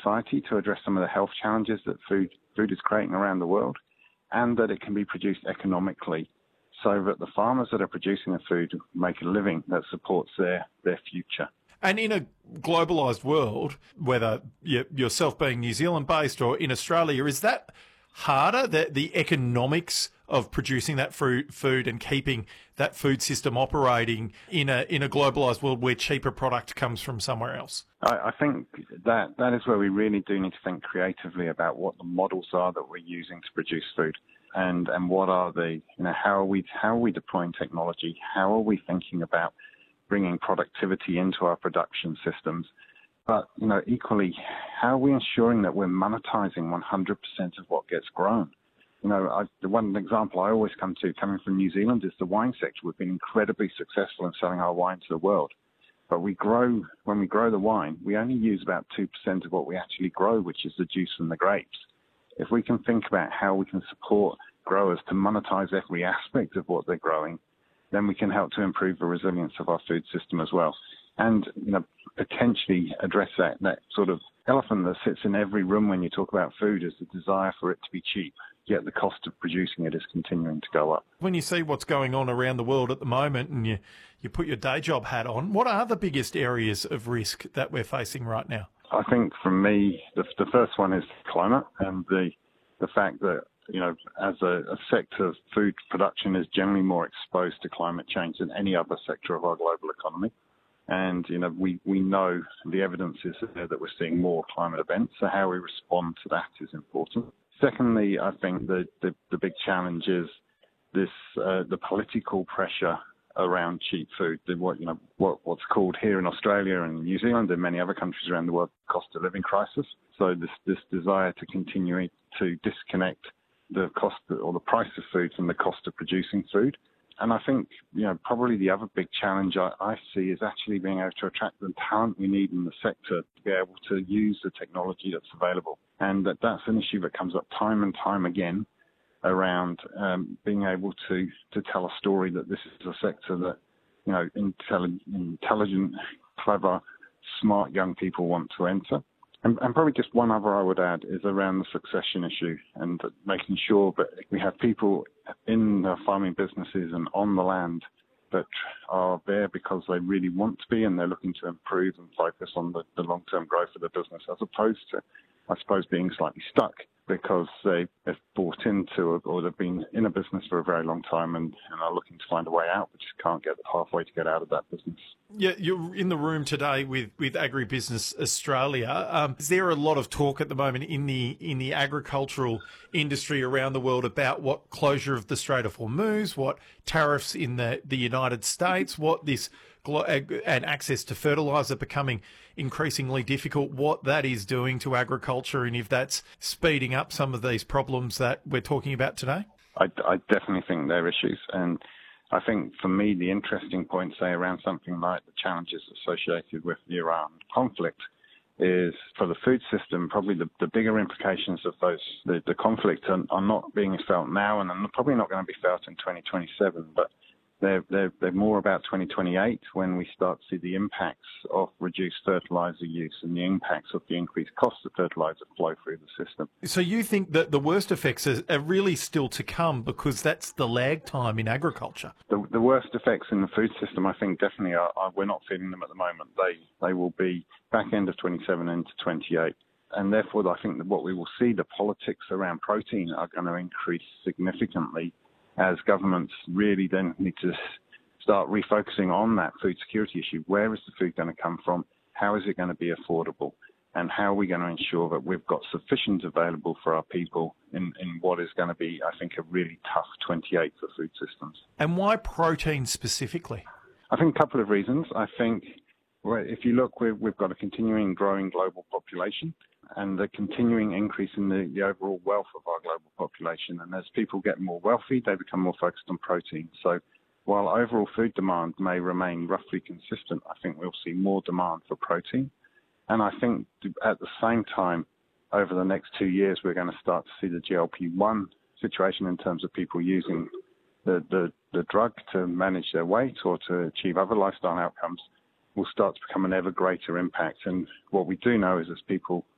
society to address some of the health challenges that food is creating around the world, and that it can be produced economically so that the farmers that are producing the food make a living that supports their future. And in a globalised world, whether yourself being New Zealand-based or in Australia, is that harder, the economics of producing that food and keeping that food system operating in a globalised world where cheaper product comes from somewhere else? I think that is where we really do need to think creatively about what the models are that we're using to produce food, and what are how are we deploying technology? How are we thinking about bringing productivity into our production systems? But, equally, how are we ensuring that we're monetizing 100% of what gets grown? The one example I always come to, coming from New Zealand, is the wine sector. We've been incredibly successful in selling our wine to the world. But when we grow the wine, we only use about 2% of what we actually grow, which is the juice from the grapes. If we can think about how we can support growers to monetize every aspect of what they're growing, then we can help to improve the resilience of our food system as well. And, potentially address that sort of elephant that sits in every room when you talk about food, is the desire for it to be cheap, yet the cost of producing it is continuing to go up. When you see what's going on around the world at the moment and you put your day job hat on, what are the biggest areas of risk that we're facing right now? I think for me, the first one is climate, and the fact that, as a sector, food production is generally more exposed to climate change than any other sector of our global economy. And, we know the evidence is there that we're seeing more climate events, so how we respond to that is important. Secondly, I think the big challenge is the political pressure around cheap food, what's called here in Australia and New Zealand and many other countries around the world, cost of living crisis. So this desire to continue to disconnect the cost or the price of food from the cost of producing food. And I think, probably the other big challenge I see is actually being able to attract the talent we need in the sector to be able to use the technology that's available. And that's an issue that comes up time and time again around being able to tell a story that this is a sector that, intelligent, clever, smart young people want to enter. And probably just one other I would add is around the succession issue and making sure that we have people in the farming businesses and on the land that are there because they really want to be and they're looking to improve and focus on the long-term growth of the business, as opposed to, I suppose, being slightly stuck because they've bought into or they've been in a business for a very long time and are looking to find a way out, but just can't get halfway to get out of that business. Yeah, you're in the room today with Agribusiness Australia. Is there a lot of talk at the moment in the agricultural industry around the world about what closure of the Strait of Hormuz, what tariffs in the United States, what this and access to fertiliser becoming increasingly difficult, what that is doing to agriculture, and if that's speeding up some of these problems that we're talking about today? I definitely think they're issues. And I think for me, the interesting point, say, around something like the challenges associated with the Iran conflict is for the food system, probably the bigger implications of the conflict are not being felt now, and they're probably not going to be felt in 2027, but they're more about 2028 when we start to see the impacts of reduced fertiliser use and the impacts of the increased cost of fertiliser flow through the system. So you think that the worst effects are really still to come because that's the lag time in agriculture? The worst effects in the food system, I think, definitely are we're not feeling them at the moment. They will be back end of 27 into 28. And therefore, I think that what we will see, the politics around protein are going to increase significantly as governments really then need to start refocusing on that food security issue. Where is the food going to come from? How is it going to be affordable? And how are we going to ensure that we've got sufficient available for our people in what is going to be, I think, a really tough 28 for food systems. And why protein specifically? I think a couple of reasons. I think if you look, we've got a continuing growing global population and the continuing increase in the overall wealth of our global population. And as people get more wealthy, they become more focused on protein. So while overall food demand may remain roughly consistent, I think we'll see more demand for protein. And I think at the same time, over the next 2 years, we're going to start to see the GLP-1 situation in terms of people using the drug to manage their weight or to achieve other lifestyle outcomes will start to become an ever greater impact. And what we do know is as people